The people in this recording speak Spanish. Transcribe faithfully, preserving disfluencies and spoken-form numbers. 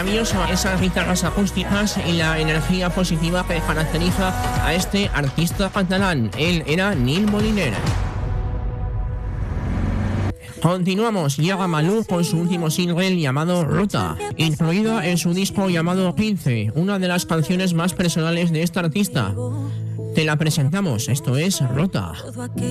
maravilloso esas guitarras acústicas y la energía positiva que caracteriza a este artista catalán. Él era Nil Moliner. Continuamos, llega Malú con su último single llamado Ruta, incluida en su disco llamado quince, una de las canciones más personales de este artista. Te la presentamos, esto es Ruta.